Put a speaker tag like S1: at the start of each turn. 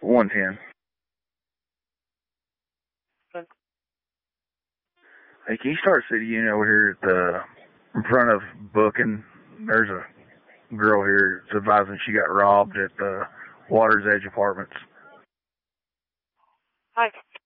S1: 110.
S2: Okay.
S1: Hey, can you start City Union over here at in front of booking? There's a girl here that's advising she got robbed at the Water's Edge Apartments.
S2: Hi.